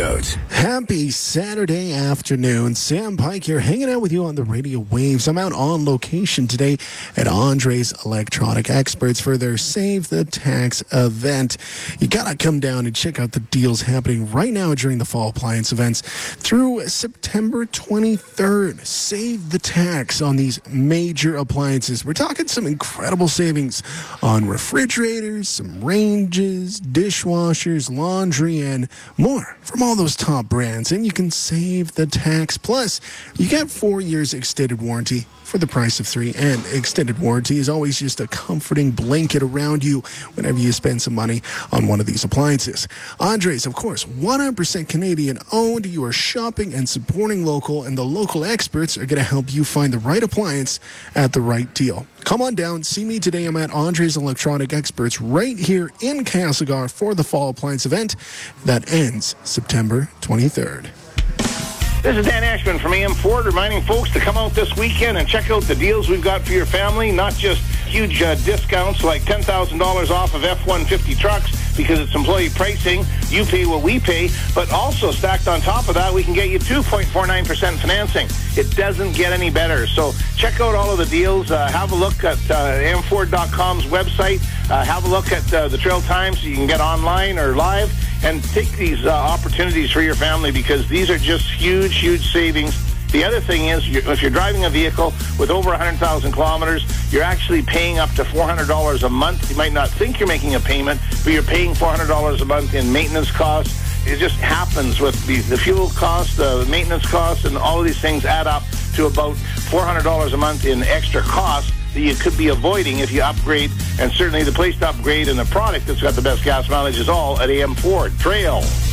out. Happy Saturday afternoon. Sam Pike here, hanging out with you on the radio waves. I'm out on location today at Andre's Electronic Experts for their Save the Tax event. You gotta come down and check out the deals happening right now during the fall appliance events through September 23rd. Save the tax on these major appliances. We're talking some incredible savings on refrigerators, some ranges, dishwashers, laundry, and more from all those top brands. And you can save the tax. Plus, you get 4 years extended warranty for the price of 3. And extended warranty is always just a comforting blanket around you whenever you spend some money on one of these appliances. Andre's, of course, 100% Canadian owned. You are shopping and supporting local, and the local experts are going to help you find the right appliance at the right deal. Come on down. See me today. I'm at Andre's Electronic Experts right here in Castlegar for the fall appliance event that ends September 23rd. This is Dan Ashman from AM Ford, reminding folks to come out this weekend and check out the deals we've got for your family. Not just huge discounts like $10,000 off of F-150 trucks because it's employee pricing. You pay what we pay. But also stacked on top of that, we can get you 2.49% financing. It doesn't get any better. So check out all of the deals. Have a look at amford.com's website. Have a look at the Trail Times so you can get online or live. And take these opportunities for your family because these are just huge, huge savings. The other thing is, if you're driving a vehicle with over 100,000 kilometers, you're actually paying up to $400 a month. You might not think you're making a payment, but you're paying $400 a month in maintenance costs. It just happens with the fuel costs, the maintenance costs, and all of these things add up to about $400 a month in extra costs that you could be avoiding if you upgrade. And certainly the place to upgrade and the product that's got the best gas mileage is all at AM Ford. Trail.